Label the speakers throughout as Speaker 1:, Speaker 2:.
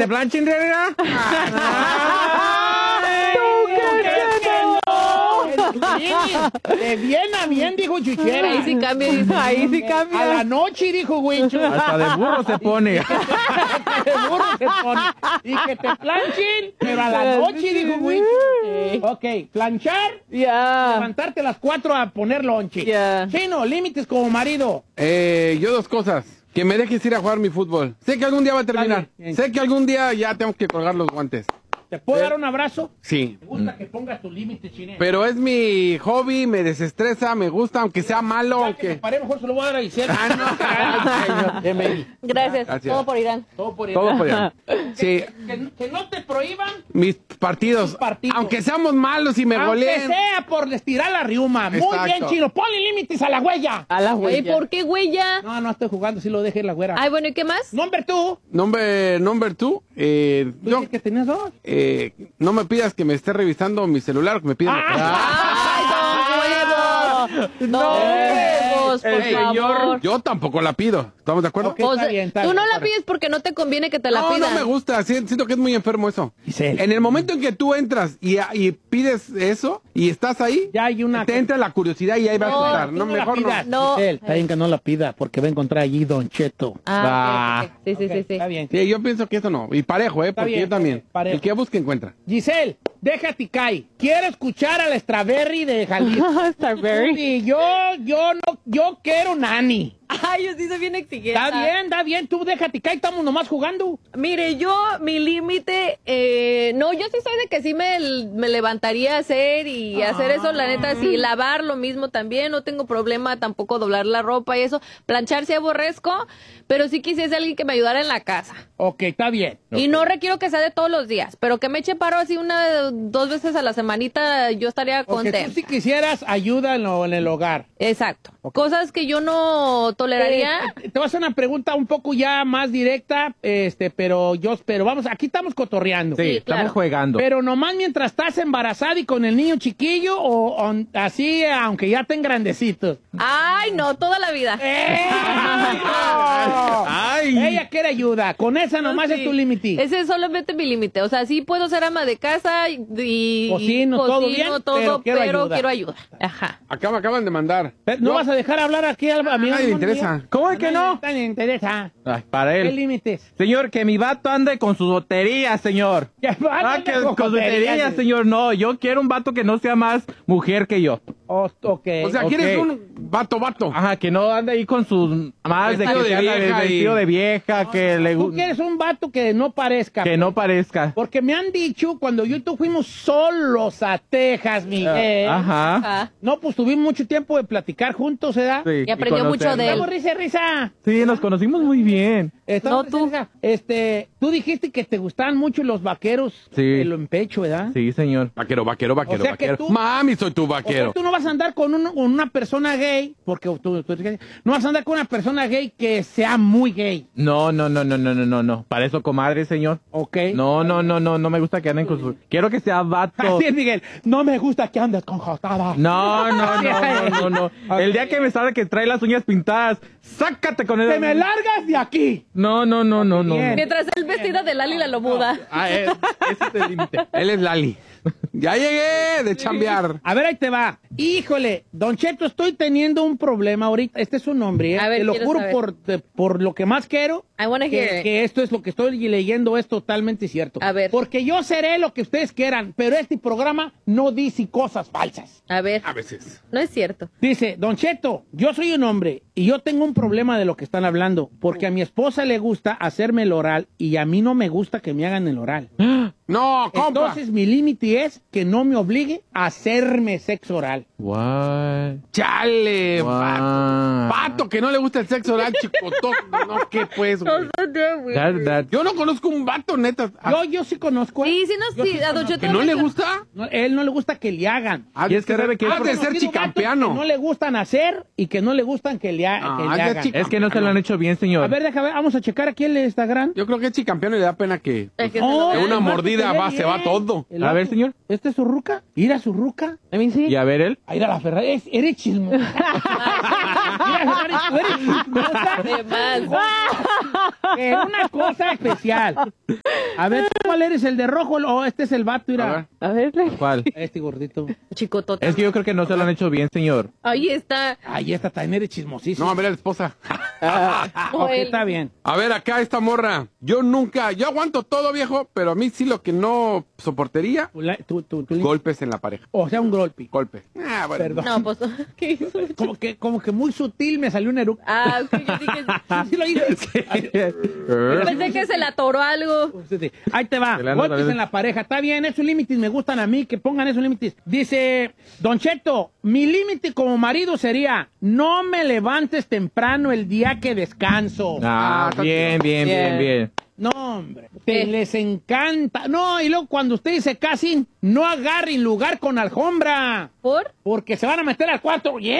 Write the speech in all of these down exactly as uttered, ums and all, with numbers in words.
Speaker 1: te planchen, Reina?
Speaker 2: De bien a bien, dijo Chuchera.
Speaker 3: Ahí sí cambia, dice.
Speaker 4: Ahí sí cambia.
Speaker 2: A la noche, dijo Huicho.
Speaker 1: Hasta de burro se pone.
Speaker 2: De burro se pone. Y que te planchen, pero a la noche, dijo Huicho. Ok, planchar,
Speaker 4: Ya.
Speaker 2: levantarte a las cuatro a poner lonche.
Speaker 4: Ya.
Speaker 2: Chino, límites como marido.
Speaker 5: Eh, yo dos cosas. Que me dejes ir a jugar mi fútbol. Sé que algún día va a terminar.
Speaker 2: Dale.
Speaker 5: Sé que algún día ya tengo que colgar los guantes.
Speaker 2: ¿Te puedo dar un abrazo?
Speaker 5: Sí.
Speaker 2: Me gusta que pongas tu límite, Chino.
Speaker 5: Pero es mi hobby, me desestresa, me gusta, aunque sea malo,
Speaker 2: Ya que
Speaker 5: aunque...
Speaker 2: me paré, mejor se lo voy a dar a Giselle.
Speaker 5: Ah, no.
Speaker 2: Bienvenido.
Speaker 3: Gracias.
Speaker 5: Gracias.
Speaker 3: Todo por Irán.
Speaker 2: Todo por
Speaker 5: Todo por allá. Sí,
Speaker 2: Que, que no te prohíban,
Speaker 5: mis partidos.
Speaker 2: Mis partidos.
Speaker 5: Aunque seamos malos y me
Speaker 2: aunque
Speaker 5: goleen.
Speaker 2: sea por estirar la riuma. Muy
Speaker 5: Exacto.
Speaker 2: bien, Chino. Ponle límites a la huella.
Speaker 4: A la
Speaker 3: Oye,
Speaker 4: huella.
Speaker 3: ¿por qué huella?
Speaker 2: No, no estoy jugando, si lo dejé la güera.
Speaker 3: Ay, bueno, ¿y qué más?
Speaker 2: Nombre tú.
Speaker 5: Number, number two, eh,
Speaker 2: ¿Tú
Speaker 5: yo,
Speaker 2: dices que tenías dos?
Speaker 5: eh, no me pidas que me esté revisando mi celular, que me pidan...
Speaker 3: ¡Ay, dos huevos! ¡Dos huevos, por
Speaker 5: Ey,
Speaker 3: favor!
Speaker 5: Yo tampoco la pido, ¿estamos de acuerdo?
Speaker 2: Ok.
Speaker 3: O
Speaker 2: está
Speaker 3: sea,
Speaker 2: bien, está
Speaker 3: tú
Speaker 2: bien,
Speaker 3: no
Speaker 2: está
Speaker 3: la
Speaker 2: bien.
Speaker 3: pides porque no te conviene que te la
Speaker 5: No,
Speaker 3: pidan.
Speaker 5: no me gusta, sí, siento que es muy enfermo eso.
Speaker 2: Giselle.
Speaker 5: En el momento en que tú entras y, y pides eso y estás ahí,
Speaker 2: Ya hay una...
Speaker 5: te entra la curiosidad y ahí vas
Speaker 3: No,
Speaker 5: a estar.
Speaker 2: Tú
Speaker 5: No,
Speaker 2: no la
Speaker 5: mejor no.
Speaker 2: pidas.
Speaker 3: No.
Speaker 2: Giselle, está bien que no la pida porque va a encontrar allí Don Cheto.
Speaker 3: Ah, ok, ok. Sí, sí,
Speaker 2: Ok,
Speaker 3: sí, sí.
Speaker 2: Está bien.
Speaker 5: Sí, yo pienso que eso no. Y parejo, ¿eh?
Speaker 2: Está
Speaker 5: Porque
Speaker 2: bien,
Speaker 5: yo también.
Speaker 2: parejo.
Speaker 5: El que busca encuentra.
Speaker 2: Giselle, déjate caer. Quiero escuchar a la Strawberry de Jalisco.
Speaker 4: Strawberry.
Speaker 2: Y yo, yo no, yo quiero nani.
Speaker 3: Ay, yo sí soy bien exigente.
Speaker 2: Está bien, está bien. Tú déjate caer, estamos nomás jugando.
Speaker 3: Mire, yo, mi límite, eh, no, yo sí soy de que sí me, me levantaría a hacer y hacer eso, la neta, sí, lavar lo mismo también, no tengo problema tampoco doblar la ropa y eso, planchar sí aborrezco, pero sí quisiese alguien que me ayudara en la casa.
Speaker 2: Ok, está bien.
Speaker 3: Y no requiero que sea de todos los días, pero que me eche paro así una, dos veces a la semanita, yo estaría
Speaker 2: Porque
Speaker 3: contenta.
Speaker 2: tú si quisieras ayuda en, lo- en el hogar.
Speaker 3: Exacto. Cosas que yo no toleraría.
Speaker 2: Eh, te voy a hacer una pregunta un poco ya más directa, este, pero yo, pero vamos, aquí estamos cotorreando.
Speaker 1: Sí,
Speaker 3: Sí,
Speaker 1: estamos
Speaker 3: claro.
Speaker 1: jugando.
Speaker 2: Pero nomás mientras estás embarazada y con el niño chiquillo o, o así, aunque ya estén grandecitos.
Speaker 3: Ay, no, toda la vida.
Speaker 2: ¡Eh!
Speaker 1: Ay.
Speaker 2: Ella quiere ayuda. Con esa nomás
Speaker 3: Sí.
Speaker 2: es tu límite.
Speaker 3: Ese es solamente mi límite. O sea, sí puedo ser ama de casa y, y
Speaker 2: Cocino, todo bien,
Speaker 3: todo,
Speaker 2: pero quiero ayuda.
Speaker 3: quiero ayuda. Ajá.
Speaker 5: Acá me acaban de mandar.
Speaker 2: Pero ¿no
Speaker 5: Yo-
Speaker 2: vas a dejar hablar aquí al a mi
Speaker 5: nadie le
Speaker 2: hermano?
Speaker 5: interesa.
Speaker 1: ¿Cómo es que no?
Speaker 2: A nadie le interesa.
Speaker 1: Ay, para
Speaker 2: ¿Qué
Speaker 1: él.
Speaker 2: límites?
Speaker 1: Señor, que mi vato ande con su lotería, señor.
Speaker 2: Que
Speaker 1: Ah,
Speaker 2: ande
Speaker 1: que
Speaker 2: con
Speaker 1: con su lotería,
Speaker 2: coterías.
Speaker 1: señor. No, yo quiero un vato que no sea más mujer que yo.
Speaker 2: Oh, ok.
Speaker 5: O sea,
Speaker 1: ok.
Speaker 5: ¿quieres un vato, vato?
Speaker 1: Ajá, que no ande ahí con sus más de que
Speaker 5: Vestido de
Speaker 1: sea anda
Speaker 5: vieja y-
Speaker 1: vestido de vieja, que le
Speaker 2: Tú
Speaker 1: gu-
Speaker 2: quieres un vato que no parezca.
Speaker 1: que no parezca.
Speaker 2: Porque me han dicho, cuando yo y tú fuimos solos a Texas, Miguel.
Speaker 1: Ajá.
Speaker 3: Ajá.
Speaker 2: No, pues tuvimos mucho tiempo de platicar juntos, ¿verdad?
Speaker 1: Sí,
Speaker 3: Y aprendió mucho de él.
Speaker 2: Estamos risa, risa.
Speaker 1: Sí, nos conocimos muy bien.
Speaker 2: Estamos
Speaker 3: No, tú.
Speaker 2: risa, risa. Este, tú dijiste que te gustaban mucho los vaqueros.
Speaker 1: Sí.
Speaker 2: De lo en pecho, ¿verdad?
Speaker 1: Sí, señor.
Speaker 5: Vaquero, vaquero, vaquero,
Speaker 2: O sea que
Speaker 5: vaquero.
Speaker 2: tú-
Speaker 5: Mami, soy tu
Speaker 2: O sea,
Speaker 5: vaquero.
Speaker 2: tú no vas a andar con, un- con una persona gay, porque tú, tú eres gay. No vas a andar con una persona gay que sea muy gay,
Speaker 1: No, no, no, no, no, no, no, no. Para eso, comadre, señor.
Speaker 2: ¿ok?
Speaker 1: No, no, no, no, no me gusta que anden con su... Quiero que sea vato.
Speaker 2: Así es, Miguel. No me gusta que andes con jotada.
Speaker 1: No, no, no, no, no, no. El día que me salga que trae las uñas pintadas, sácate con él.
Speaker 2: ¡Te me largas de aquí!
Speaker 1: No, no, no, no, no.
Speaker 2: Bien.
Speaker 3: Mientras él vestida de Lali la lobuda.
Speaker 1: Ah, es, ese es el límite.
Speaker 5: Él es Lali. Ya llegué de chambear.
Speaker 2: A ver, ahí te va. Híjole, Don Cheto, estoy teniendo un problema ahorita. Este es su nombre, ¿eh?
Speaker 3: A ver,
Speaker 2: te lo
Speaker 3: quiero
Speaker 2: juro
Speaker 3: saber.
Speaker 2: por, te- por lo que más quiero.
Speaker 3: I wanna hear
Speaker 2: Que,
Speaker 3: it.
Speaker 2: que esto es lo que estoy leyendo, es totalmente cierto.
Speaker 3: A ver.
Speaker 2: Porque yo seré lo que ustedes quieran, pero este programa no dice cosas falsas.
Speaker 3: A ver,
Speaker 5: A veces.
Speaker 3: no es cierto.
Speaker 2: Dice, Don Cheto, yo soy un hombre y yo tengo un problema de lo que están hablando, porque a mi esposa le gusta hacerme el oral y a mí no me gusta que me hagan el oral.
Speaker 5: No, compa.
Speaker 2: Entonces mi límite es que no me obligue a hacerme sexo oral.
Speaker 1: What?
Speaker 5: Chale,
Speaker 1: Wow.
Speaker 5: vato. Vato, que no le gusta el sexo oral, chicotón. No, ¿qué pues, güey?
Speaker 1: That, that.
Speaker 5: Yo no conozco un vato, neta.
Speaker 2: Yo, yo sí conozco.
Speaker 3: Sí, sí, no,
Speaker 2: Yo
Speaker 3: sí,
Speaker 2: sí
Speaker 3: a Don
Speaker 2: conozco.
Speaker 3: Cheto
Speaker 5: ¿Que no le
Speaker 3: gusta.
Speaker 5: gusta?
Speaker 2: No, él no le gusta que le hagan.
Speaker 5: Ha
Speaker 1: Y
Speaker 5: de
Speaker 1: es que
Speaker 5: ser-
Speaker 1: sabe que es
Speaker 5: ha de
Speaker 1: porque-
Speaker 5: ser
Speaker 2: Conocido vatos
Speaker 5: chicampeano.
Speaker 2: Que no le gustan hacer y que no le gustan que le, ha-
Speaker 5: Ah,
Speaker 2: que le
Speaker 5: ya
Speaker 2: hagan.
Speaker 5: chica.
Speaker 1: Es que no se lo han hecho bien, señor.
Speaker 2: A ver, déjame, vamos a checar aquí el Instagram.
Speaker 5: Yo creo que es chicampeano y le da pena que...
Speaker 3: El que se
Speaker 2: Oh,
Speaker 3: lo
Speaker 5: de
Speaker 3: vea.
Speaker 5: una
Speaker 2: el vato
Speaker 5: mordida
Speaker 2: se ve
Speaker 5: va, se va
Speaker 2: bien.
Speaker 5: todo.
Speaker 2: El
Speaker 1: A
Speaker 2: vato-
Speaker 1: ver, señor.
Speaker 2: ¿Este es su ruca? ¿Ir a su ruca?
Speaker 3: A mí sí.
Speaker 1: Y a ver él.
Speaker 2: A ir a la Ferrari. Es- Eres chismosa. Mira, Ferrari, tú eres chismosa.
Speaker 3: De más.
Speaker 2: Es una cosa especial. A ver, ¿cuál eres? ¿El de rojo o este es el vato? Mira.
Speaker 3: A ver.
Speaker 1: ¿Cuál?
Speaker 2: Este gordito.
Speaker 3: Chicotota.
Speaker 1: Es que yo creo que no se lo han hecho bien, señor.
Speaker 3: Ahí está.
Speaker 2: Ahí está, también eres chismosísimo.
Speaker 5: No, mira la esposa.
Speaker 2: Ok, está bien.
Speaker 5: A ver, acá esta morra. Yo nunca, yo aguanto todo, viejo, pero a mí sí lo que no soportaría,
Speaker 2: La- tú- tú- tú-
Speaker 5: golpes en la pareja.
Speaker 2: O sea, un golpe.
Speaker 5: Golpe. Ah, bueno.
Speaker 2: Perdón.
Speaker 3: No, pues, ¿qué hizo?
Speaker 2: Como que, como que muy sutil me salió un eructo.
Speaker 3: Ah, ok, yo dije,
Speaker 2: Sí lo hice.
Speaker 3: yo pensé que se le atoró algo.
Speaker 2: Sí, sí. Ahí te va.
Speaker 1: Se le anda
Speaker 2: Golpes
Speaker 1: otra vez.
Speaker 2: en la pareja. Está bien, esos límites me gustan a mí, que pongan esos límites. Dice, Don Cheto, mi límite como marido sería, no me levantes temprano el día que descanso.
Speaker 1: Ah, bien, bien, bien, bien.
Speaker 2: No, hombre. Te
Speaker 3: ¿Qué?
Speaker 2: les encanta. No, y luego cuando ustedes se casen, no agarren lugar con alfombra.
Speaker 3: ¿Por?
Speaker 2: Porque se van a meter al cuarto. ¡Yeah!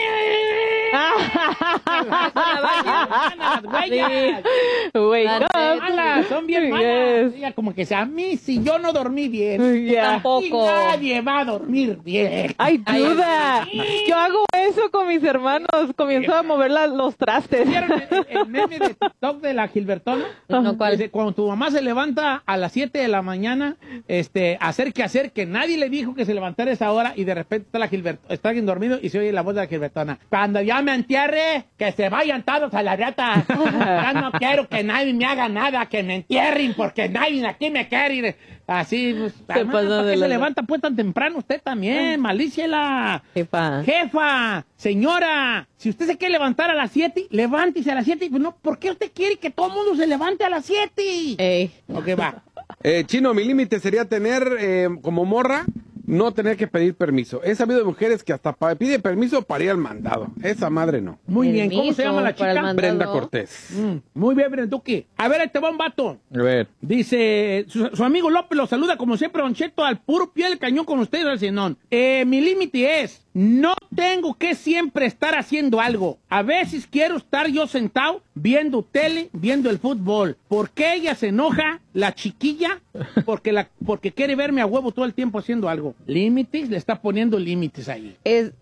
Speaker 2: Las huellas.
Speaker 4: Wake
Speaker 3: That's
Speaker 4: up.
Speaker 3: it.
Speaker 2: Malas, son bien
Speaker 4: Yes.
Speaker 2: malas. Ella como que sea, a mí si yo no dormí bien,
Speaker 4: Yeah.
Speaker 3: Tampoco.
Speaker 2: y nadie va a dormir bien.
Speaker 4: Ay, duda. Yo hago eso con mis hermanos. Comienzo a mover la- los trastes.
Speaker 2: ¿Vieron el, el meme de TikTok de la Gilbertona?
Speaker 3: No, ¿cuál?
Speaker 2: Dice, cuando tu mamá se levanta a las siete de la mañana, este, hacer que hacer, que nadie le dijo que se levantara a esa hora y de repente está la Gilbert, está alguien dormido y se oye la voz de la Gilbertona. Cuando ya me entierre, que se vayan todos a la rata. Ya no quiero que nadie me haga nada, que me entierren porque nadie aquí me quiere. Así, pues, además,
Speaker 4: pasó
Speaker 2: ¿por
Speaker 4: de
Speaker 2: qué se
Speaker 4: lanza.
Speaker 2: levanta pues tan temprano usted también? Malíciela.
Speaker 3: Jefa.
Speaker 2: Jefa, señora, si usted se quiere levantar a las siete, levántese a las siete. Pues no, ¿por qué usted quiere que todo el mundo se levante a las siete?
Speaker 3: Ey.
Speaker 2: Ok, va.
Speaker 5: Eh, Chino, mi límite sería tener, eh, como morra, no tener que pedir permiso. He sabido de mujeres que hasta pa- pide permiso para ir al mandado. Esa madre no.
Speaker 2: Muy bien, ¿cómo se
Speaker 3: Permiso
Speaker 2: llama la
Speaker 3: para el
Speaker 2: chica?
Speaker 3: mandado.
Speaker 5: Brenda Cortés.
Speaker 2: Mm, muy bien, Brenduki. A ver, ahí te va un vato.
Speaker 1: A ver.
Speaker 2: Dice, su, su amigo López lo saluda como siempre, Don Cheto, al puro pie del cañón con ustedes, al Zenón. Eh, mi límite es, no tengo que siempre estar haciendo algo. A veces quiero estar yo sentado viendo tele, viendo el fútbol. ¿Por qué ella se enoja, la chiquilla? Porque, la, porque quiere verme a huevo todo el tiempo haciendo algo. Límites, le está poniendo límites ahí.
Speaker 3: Es...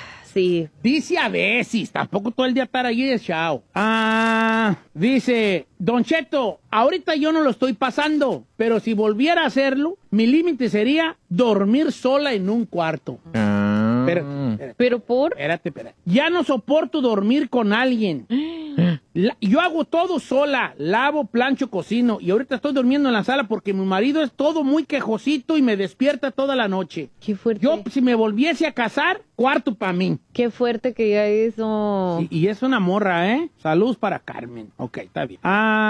Speaker 3: Sí.
Speaker 2: Dice a veces, tampoco todo el día estar ahí de chao. Ah, dice, Don Cheto, ahorita yo no lo estoy pasando, pero si volviera a hacerlo, mi límite sería dormir sola en un cuarto.
Speaker 1: Ah.
Speaker 2: Espérate, espérate,
Speaker 3: ¿Pero por?
Speaker 2: espérate, espérate. Ya no soporto dormir con alguien. La- yo hago todo sola, lavo, plancho, cocino, y ahorita estoy durmiendo en la sala porque mi marido es todo muy quejosito y me despierta toda la noche.
Speaker 3: Qué fuerte.
Speaker 2: Yo, si me volviese a casar, cuarto para mí.
Speaker 3: Qué fuerte que ya eso.
Speaker 2: Y, y es una morra, ¿eh? Saludos para Carmen. Ok, está bien.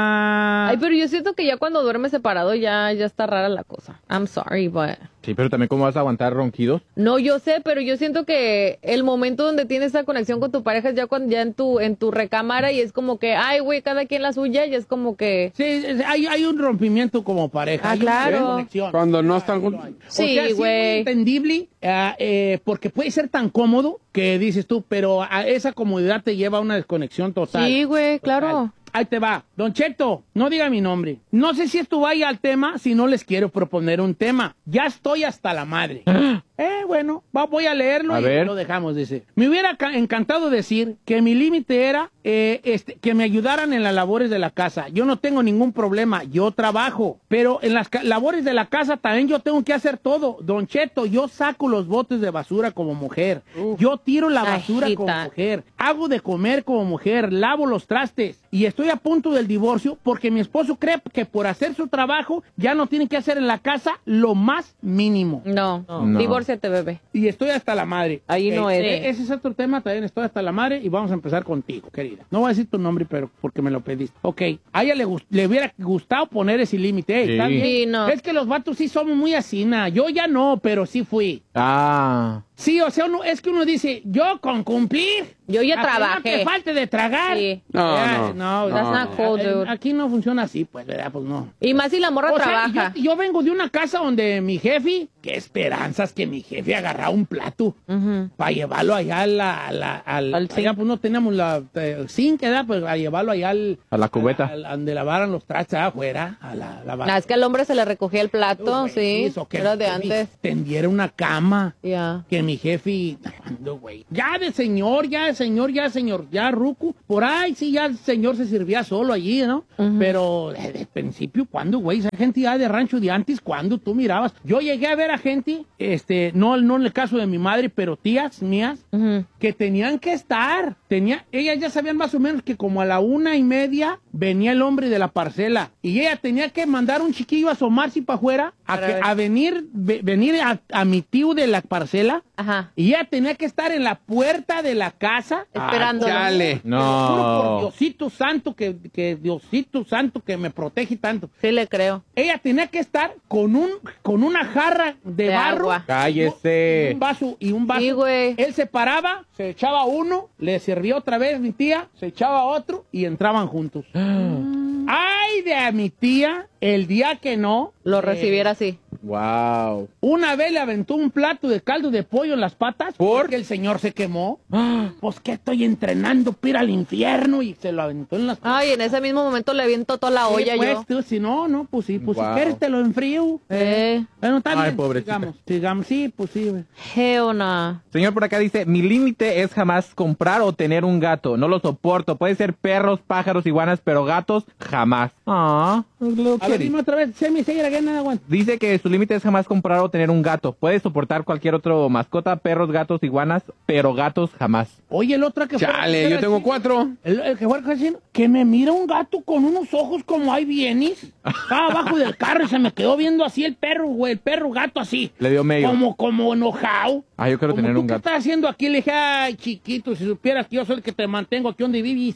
Speaker 2: Ah,
Speaker 3: Ay, pero yo siento que ya cuando duermes separado ya, ya está rara la cosa. I'm sorry, but...
Speaker 1: Sí, pero también cómo vas a aguantar ronquidos.
Speaker 3: No, yo sé, pero yo siento que el momento donde tienes esa conexión con tu pareja es ya cuando ya en tu en tu recámara y es como que, ay, güey, cada quien la suya y es como que...
Speaker 2: sí, es- hay, hay un rompimiento como pareja.
Speaker 3: Ah,
Speaker 2: hay una
Speaker 3: claro.
Speaker 2: conexión.
Speaker 5: Cuando no están
Speaker 2: Lo hay.
Speaker 5: juntos.
Speaker 2: O
Speaker 3: Sí,
Speaker 2: sea, es muy
Speaker 3: güey.
Speaker 2: entendible, ah, eh, porque puede ser tan cómodo que dices tú, pero a esa comodidad te lleva a una desconexión total.
Speaker 3: Sí, güey, claro.
Speaker 2: Total. Ahí te va. Don Cheto, no diga mi nombre. No sé si esto vaya al tema, si no les quiero proponer un tema. Ya estoy hasta la madre. Eh, bueno, va- voy a leerlo
Speaker 1: A
Speaker 2: y
Speaker 1: ver.
Speaker 2: lo dejamos, dice. Me hubiera ca- encantado decir que mi límite era eh, este, que me ayudaran en las labores de la casa. Yo no tengo ningún problema, yo trabajo. Pero en las ca- labores de la casa también yo tengo que hacer todo. Don Cheto, yo saco los botes de basura como mujer. Yo tiro la basura
Speaker 3: Ajita.
Speaker 2: como mujer. Hago de comer como mujer. Lavo los trastes. Y estoy a punto del divorcio porque mi esposo cree que por hacer su trabajo ya no tiene que hacer en la casa lo más mínimo.
Speaker 3: No,
Speaker 1: No.
Speaker 3: divórciate, bebé.
Speaker 2: Y estoy hasta la madre.
Speaker 4: Ahí no
Speaker 2: Ok,
Speaker 4: es.
Speaker 2: e- Ese es otro tema, también estoy hasta la madre y vamos a empezar contigo, querida. No voy a decir tu nombre, pero porque me lo pediste. Ok, a ella le, gust- le hubiera gustado poner ese límite. Ey,
Speaker 1: Sí.
Speaker 2: ¿está bien?
Speaker 3: Sí, no.
Speaker 2: Es que los vatos sí somos muy así, na. Yo ya no, pero sí fui.
Speaker 1: Ah.
Speaker 2: Sí, o sea, uno, es que uno dice, yo con cumplir.
Speaker 3: Yo ya
Speaker 2: apenas
Speaker 3: trabajé.
Speaker 2: que falte de tragar.
Speaker 3: Sí.
Speaker 5: No,
Speaker 2: Ya,
Speaker 5: no.
Speaker 2: no,
Speaker 3: That's
Speaker 2: no,
Speaker 3: not cool,
Speaker 2: eh,
Speaker 3: dude.
Speaker 2: Aquí no funciona así, pues, ¿verdad? Pues no.
Speaker 3: Y más si la morra
Speaker 2: O sea,
Speaker 3: trabaja.
Speaker 2: yo, yo vengo de una casa donde mi jefe, qué esperanzas que mi jefe agarrara un plato
Speaker 3: Ujú.
Speaker 2: para llevarlo allá a la, a la- al,
Speaker 4: Al
Speaker 2: allá, pues no teníamos la eh, zinc, ¿verdad? Pues a llevarlo allá al,
Speaker 1: A la cubeta.
Speaker 2: al- al- donde lavaran los trastes afuera, a la, la
Speaker 3: Ah, es que al hombre se le recogía el plato,
Speaker 2: Güey,
Speaker 3: sí.
Speaker 2: eso, que
Speaker 3: Era de
Speaker 2: que me
Speaker 3: antes.
Speaker 2: tendiera una cama,
Speaker 3: Ya.
Speaker 2: que me mi jefe, no, güey. Ya de señor, ya de señor, ya de señor, ya ruco. Por ahí sí, ya el señor se servía solo allí, ¿no? Uh-huh. Pero desde el principio, ¿cuándo, güey? Esa gente ya de rancho de antes, ¿cuándo tú mirabas? Yo llegué a ver a gente, este, no, no en el caso de mi madre, pero tías mías, uh-huh. que tenían que estar. Tenía, ellas ya sabían más o menos que como a la una y media venía el hombre de la parcela. Y ella tenía que mandar un chiquillo a asomarse para afuera, a, que, a venir, ve, venir a, a mi tío de la parcela. Ajá. Y ella tenía que estar en la puerta de la casa
Speaker 3: esperando.
Speaker 5: Ah,
Speaker 2: no. Por Diosito santo, que, que Diosito santo que me protege tanto.
Speaker 3: Sí le creo.
Speaker 2: Ella tenía que estar con un con una jarra de, de barro.
Speaker 3: Agua.
Speaker 1: Cállese.
Speaker 2: Y un vaso y un vaso.
Speaker 3: Sí, güey.
Speaker 2: Él se paraba, se echaba uno, le servía otra vez mi tía, se echaba otro y entraban juntos. Ay, de a mi tía, el día que no
Speaker 3: lo
Speaker 2: eh,
Speaker 3: recibiera así.
Speaker 1: Wow.
Speaker 2: Una vez le aventó un plato de caldo de pollo en las patas
Speaker 1: ¿Por?
Speaker 2: porque el señor se quemó. Pues que estoy entrenando para ir al infierno y se lo aventó en las patas.
Speaker 3: Ay, en ese mismo momento le avientó toda la olla.
Speaker 2: Sí, pues,
Speaker 3: yo.
Speaker 2: Tú, si no, no, pues sí, pues
Speaker 1: Wow.
Speaker 2: si quieres te lo enfrío.
Speaker 3: Eh.
Speaker 2: Bueno, está
Speaker 1: Ay,
Speaker 2: bien,
Speaker 1: pobrecita.
Speaker 2: sigamos, sigamos, sí, pues sí. güey.
Speaker 3: Geona.
Speaker 1: Señor, por acá dice, mi límite es jamás comprar o tener un gato. No lo soporto. Puede ser perros, pájaros, iguanas, pero gatos, jamás. Ah, lo
Speaker 2: A ver, dime otra vez, se me sigue la gana, aguanta.
Speaker 1: Dice que su límite es jamás comprar o tener un gato. Puede soportar cualquier otro mascota, perros, gatos, iguanas, pero gatos jamás.
Speaker 2: Oye, el otro que fue...
Speaker 5: Chale, yo tengo cuatro.
Speaker 2: El, el que fue diciendo que me mira un gato con unos ojos como hay bienis. Estaba abajo del carro y se me quedó viendo así el perro, güey, el perro gato así.
Speaker 1: Le dio medio.
Speaker 2: Como, como enojado.
Speaker 1: Ah, yo quiero
Speaker 2: Como
Speaker 1: tener
Speaker 2: tú,
Speaker 1: un
Speaker 2: ¿qué
Speaker 1: gato.
Speaker 2: estás haciendo aquí? Le dije, ay, chiquito, si supieras que yo soy el que te mantengo aquí donde vivís.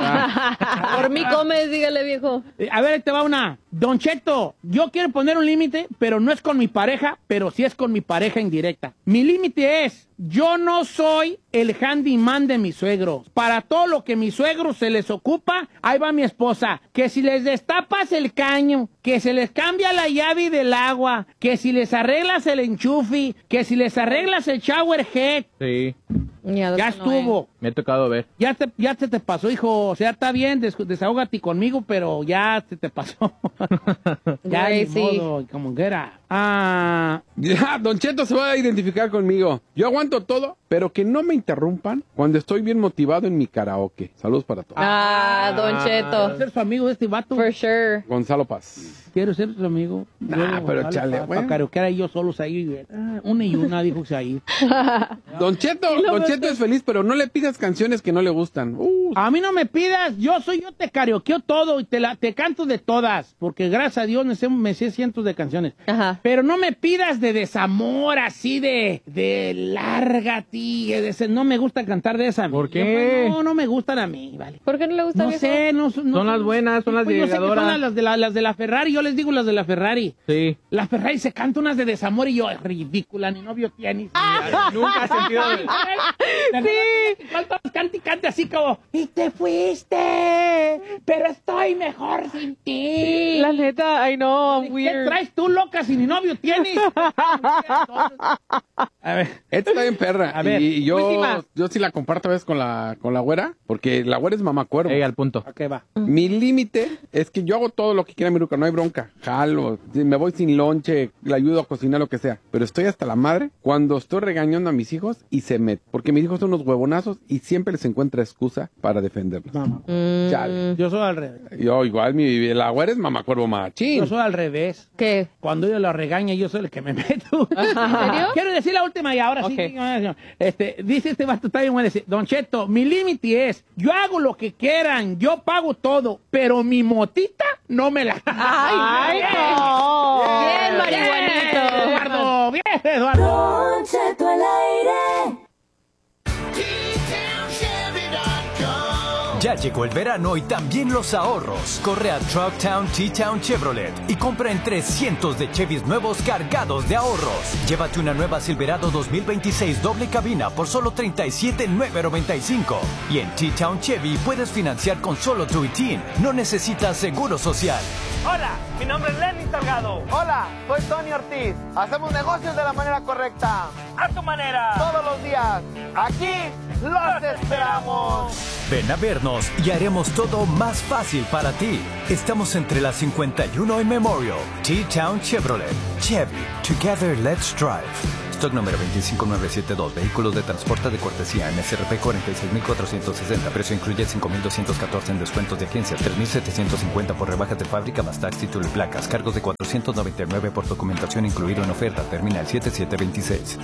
Speaker 3: Por mí comes, dígale, viejo.
Speaker 2: Eh, A ver, ahí te va una. Don Cheto, yo quiero poner un límite, pero no es con mi pareja, pero sí es con mi pareja indirecta. Mi límite es, yo no soy el handyman de mis suegros. Para todo lo que mis suegros se les ocupa, ahí va mi esposa. Que si les destapas el caño, que se les cambia la llave del agua, que si les arreglas el enchufe, que si les arreglas el shower head.
Speaker 1: Sí,
Speaker 2: Ya, ya estuvo.
Speaker 1: me ha tocado ver.
Speaker 2: Ya te, ya se te pasó, hijo. O sea, está bien, des, desahógate conmigo, pero ya se te pasó. Ya,
Speaker 3: Güey,
Speaker 2: ni
Speaker 3: sí.
Speaker 2: modo, como que era. Ah,
Speaker 5: Ya, Don Cheto se va a identificar conmigo. Yo aguanto todo, pero que no me interrumpan cuando estoy bien motivado en mi karaoke. Saludos para todos.
Speaker 3: Ah, Don
Speaker 2: quiero
Speaker 3: Cheto.
Speaker 2: ser su amigo de este vato.
Speaker 3: For sure.
Speaker 5: Gonzalo Paz.
Speaker 2: Quiero ser su amigo.
Speaker 5: Nah, pero chale,
Speaker 2: Para
Speaker 5: bueno.
Speaker 2: karaokear ahí yo solos ahí. Ah, una y una, dijo que ahí.
Speaker 5: Don Cheto, Don Cheto es feliz, pero no le pidas canciones que no le gustan. Uh,
Speaker 2: A mí no me pidas, yo soy, yo te karaokeo todo y te la, te canto de todas, porque gracias a Dios me sé, me sé cientos de canciones.
Speaker 3: Ajá.
Speaker 2: Pero no me pidas de desamor, así de, de lárgate, de ese- no me gusta cantar de esa.
Speaker 1: ¿Por
Speaker 2: Yo,
Speaker 1: qué?
Speaker 2: pues, no, no me gustan a mí, vale.
Speaker 3: ¿Por qué no le gusta,
Speaker 2: No
Speaker 3: viejo?
Speaker 2: sé, no, no
Speaker 1: Son las buenas, son las
Speaker 2: pues yo sé que son
Speaker 1: llegadoras.
Speaker 2: las de la, las de la Ferrari, yo les digo las de la Ferrari.
Speaker 1: Sí.
Speaker 2: La Ferrari se canta unas de desamor y yo, es ridícula, ni novio tienes.
Speaker 1: Nunca he sentido...
Speaker 2: Sí. Falta cante y cante así como, y te fuiste, pero estoy mejor sin ti.
Speaker 4: La neta, I know, I'm
Speaker 2: ¿Qué
Speaker 4: weird.
Speaker 2: traes tú, loca, si ni novio tienes? A ver.
Speaker 5: esta está bien perra.
Speaker 2: A ver,
Speaker 5: y yo,
Speaker 2: última.
Speaker 5: yo sí la comparto a veces con la, con la güera, porque la güera es mamacuervo.
Speaker 1: Ey, al punto.
Speaker 2: Ok, va.
Speaker 5: Mi límite es que yo hago todo lo que quiera mi ruca, no hay bronca. Jalo, si me voy sin lonche, le ayudo a cocinar, lo que sea. Pero estoy hasta la madre cuando estoy regañando a mis hijos y se mete. Porque mis hijos son unos huevonazos y siempre les encuentra excusa para defenderlos.
Speaker 2: No, no.
Speaker 3: Mm,
Speaker 5: Chale.
Speaker 2: Yo soy al revés.
Speaker 5: Yo igual, mi, la güera es mamacuervo machín.
Speaker 2: Yo soy al revés.
Speaker 3: ¿Qué?
Speaker 2: Cuando ella lo regaña, yo soy el que me meto.
Speaker 3: ¿En serio?
Speaker 2: Quiero decir la última y ahora
Speaker 4: Ok.
Speaker 2: sí. Este, dice este vato, está bien bueno. Dice, Don Cheto, mi límite es, yo hago lo que quieran, yo pago todo, pero mi motita no me la...
Speaker 4: Ay, no.
Speaker 3: Bien, marihuanito.
Speaker 2: Eduardo, bien, Eduardo.
Speaker 6: Don Cheto al aire.
Speaker 7: Ya llegó el verano y también los ahorros. Corre a Trucktown T-Town Chevrolet y compra entre cientos de Chevys nuevos cargados de ahorros. Llévate una nueva Silverado dos mil veintiséis doble cabina por solo treinta y siete mil novecientos noventa y cinco. Y en T-Town Chevy puedes financiar con solo tu I T I N. No necesitas seguro social.
Speaker 8: Hola, mi nombre es Lenny Salgado.
Speaker 9: Hola, soy Tony Ortiz. Hacemos negocios de la manera correcta.
Speaker 8: A tu manera.
Speaker 9: Todos los días. Aquí los esperamos.
Speaker 7: Ven a vernos y haremos todo más fácil para ti. Estamos entre la cincuenta y uno y Memorial. T-Town Chevrolet. Chevy. Together let's drive. Stock número veinticinco mil novecientos setenta y dos. Vehículos de transporte de cortesía. M S R P cuarenta y seis mil cuatrocientos sesenta. Precio incluye cinco mil doscientos catorce en descuentos de agencia. tres mil setecientos cincuenta por rebajas de fábrica más tax, título y placas. Cargos de cuatrocientos noventa y nueve por documentación incluido en oferta. Termina el siete siete veintiséis.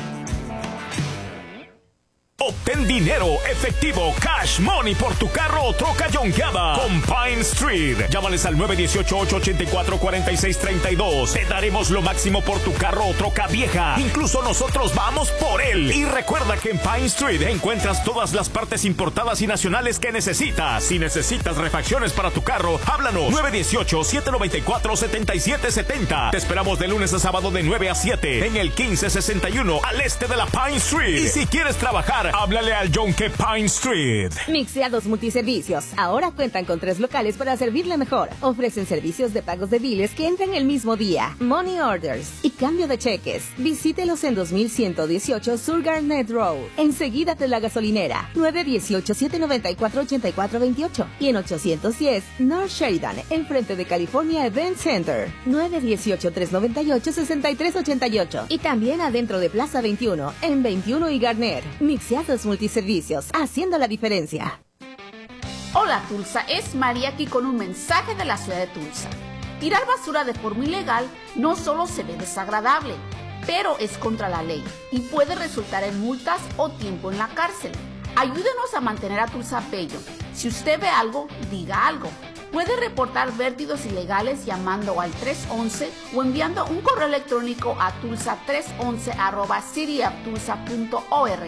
Speaker 10: Obtén dinero efectivo, cash money por tu carro o troca yonkeada con Pine Street. Llámales al nueve uno ocho, ocho ocho cuatro, cuatro seis tres dos. Te daremos lo máximo por tu carro o troca vieja. Incluso nosotros vamos por él. Y recuerda que en Pine Street encuentras todas las partes importadas y nacionales que necesitas. Si necesitas refacciones para tu carro, háblanos. nueve uno ocho, siete nueve cuatro, siete siete siete cero. Te esperamos de lunes a sábado de nueve a siete en el quince sesenta y uno al este de la Pine Street. Y si quieres trabajar, háblale al Yonke Pine Street.
Speaker 11: Mixeados Multiservicios. Ahora cuentan con tres locales para servirle mejor. Ofrecen servicios de pagos de biles que entran el mismo día, money orders y cambio de cheques. Visítelos en dos mil ciento dieciocho Sur Garnet Road, enseguida de la gasolinera. nueve uno ocho, siete nueve cuatro, ocho cuatro dos ocho y en ochocientos diez North Sheridan, enfrente de California Event Center. nueve uno ocho, tres nueve ocho, seis tres ocho ocho y también adentro de Plaza veintiuno en veintiuno y Garner. Mixeados Multiservicios, haciendo la diferencia.
Speaker 12: Hola Tulsa, es María aquí con un mensaje de la ciudad de Tulsa. Tirar basura de forma ilegal no solo se ve desagradable, pero es contra la ley y puede resultar en multas o tiempo en la cárcel. Ayúdenos a mantener a Tulsa bello. Si usted ve algo, diga algo. Puede reportar vertidos ilegales llamando al tres once o enviando un correo electrónico a tulsa trescientos once arroba city of tulsa punto org.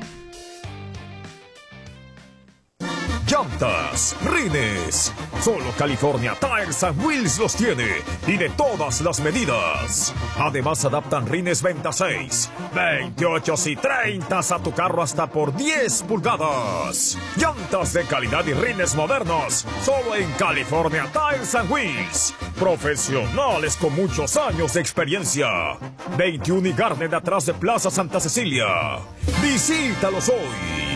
Speaker 10: Llantas, rines. Solo California Tires and Wheels los tiene y de todas las medidas. Además adaptan rines veintiséis, veintiocho y treinta a tu carro hasta por diez pulgadas. Llantas de calidad y rines modernos. Solo en California Tires and Wheels. Profesionales con muchos años de experiencia. veintiuno y Garden atrás de Plaza Santa Cecilia. Visítalos hoy.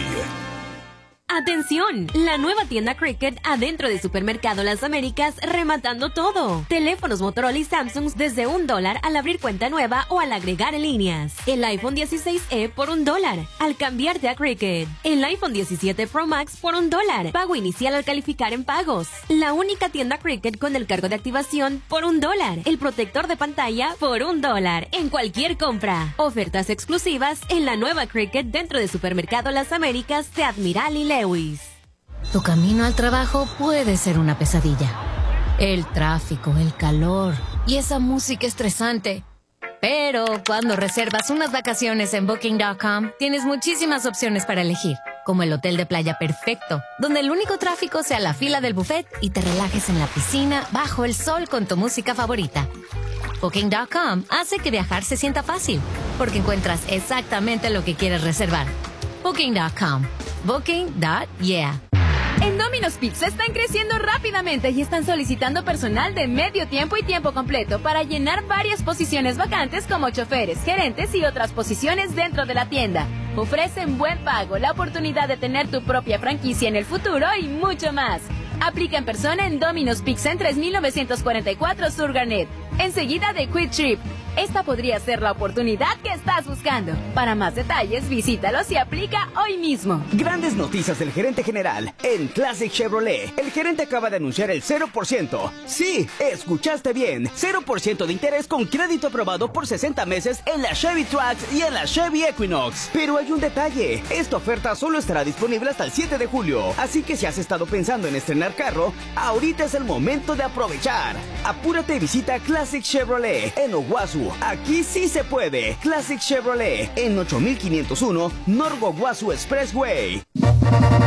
Speaker 13: ¡Atención! La nueva tienda Cricket adentro de Supermercado Las Américas rematando todo. Teléfonos Motorola y Samsung desde un dólar al abrir cuenta nueva o al agregar en líneas. El iPhone dieciséis E por un dólar al cambiarte a Cricket. El iPhone diecisiete Pro Max por un dólar. Pago inicial al calificar en pagos. La única tienda Cricket con el cargo de activación por un dólar. El protector de pantalla por un dólar en cualquier compra. Ofertas exclusivas en la nueva Cricket dentro de Supermercado Las Américas de Admiral y Lewis.
Speaker 14: Tu camino al trabajo puede ser una pesadilla. El tráfico, el calor y esa música estresante. Pero cuando reservas unas vacaciones en Booking punto com, tienes muchísimas opciones para elegir, como el hotel de playa perfecto, donde el único tráfico sea la fila del buffet y te relajes en la piscina bajo el sol con tu música favorita. Booking punto com hace que viajar se sienta fácil, porque encuentras exactamente lo que quieres reservar. Booking punto com. Booking. Yeah.
Speaker 13: En Domino's Pizza están creciendo rápidamente y están solicitando personal de medio tiempo y tiempo completo para llenar varias posiciones vacantes como choferes, gerentes y otras posiciones dentro de la tienda. Ofrecen buen pago, la oportunidad de tener tu propia franquicia en el futuro y mucho más. Aplica en persona en Domino's Pizza en tres mil novecientos cuarenta y cuatro Sur Garnet, enseguida de Quick Trip. Esta podría ser la oportunidad que estás buscando. Para más detalles, visítalos y aplica hoy mismo.
Speaker 15: Grandes noticias del gerente general en Classic Chevrolet. El gerente acaba de anunciar el cero por ciento. Sí, escuchaste bien. cero por ciento de interés con crédito aprobado por sesenta meses en la Chevy Trax y en la Chevy Equinox. Pero hay un detalle. Esta oferta solo estará disponible hasta el siete de julio. Así que si has estado pensando en estrenar carro, ahorita es el momento de aprovechar. Apúrate y visita Classic Chevrolet en Owasu. Aquí sí se puede. Classic Chevrolet en ocho mil quinientos uno North Owasu Expressway.